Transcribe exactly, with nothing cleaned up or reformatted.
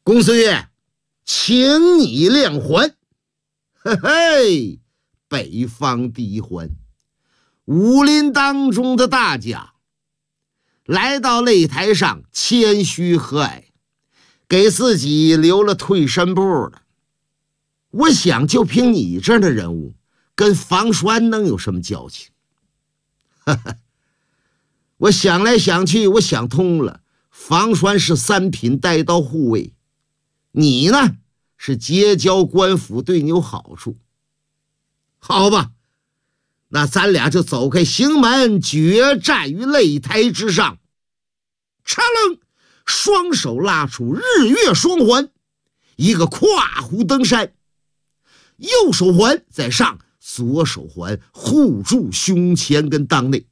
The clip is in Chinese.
公孙越，请你亮还。嘿嘿，北方第一还，武林当中的大将，来到擂台上谦虚和蔼，给自己留了退身步了。我想就凭你这样的人物，跟房栓能有什么交情？哈哈，我想来想去，我想通了，房栓是三品带刀护卫，你呢是结交官府，对你有好处。好吧，那咱俩就走开行门，决战于擂台之上。嚓楞，双手拉出日月双环，一个跨湖登山，右手环在上，左手环护住胸前跟裆内。